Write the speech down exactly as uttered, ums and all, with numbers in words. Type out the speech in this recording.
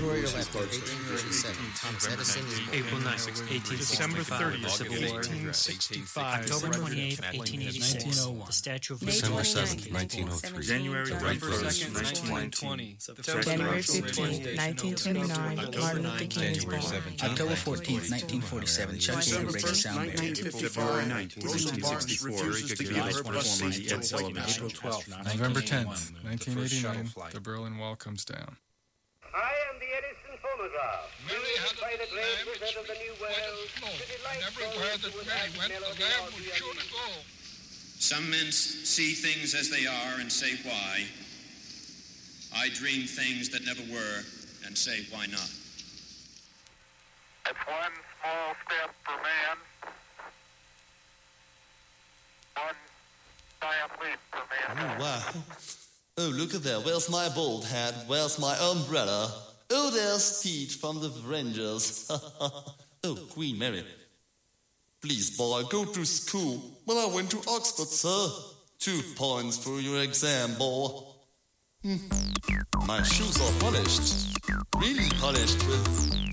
January eleventh, eighteen forty-seven, Thomas Edison is born. April ninth, eighteen December sixty-five, thirtieth, Civil War. eighteen sixty-five. October twenty-eighth, eighteen eighty-six, nineteen oh one. the Statue of December Liberty. seventh, nineteen oh three. January Right twenty-second, Rose nineteen twenty. January fifteenth, nineteen twenty-nine, Martin Luther King is born. October fourteenth, nineteen forty-seven, Chuck Yeager breaks sound barrier. February ninth, nineteen sixty-four, Gillis performing the Ed Sullivan Show. April twelfth, November tenth, nineteen eighty-nine, the Berlin Wall comes down. I am the Edison phonograph. Mary had By the a great lamb wizard of the New World, snow, to delight and everywhere those that who would Mary add went, the melody lamb or was the sure to unleashed. go. Some men see things as they are and say why. I dream things that never were and say why not. It's one small step for man, one giant leap for man. Oh, wow. Oh, look at there. Where's my bald head? Where's my umbrella? Oh, there's Steve from the Rangers. Oh, Queen Mary. Please, boy, go to school. Well, I went to Oxford, sir. Two points for your exam, boy. Hmm. My shoes are polished. Really polished with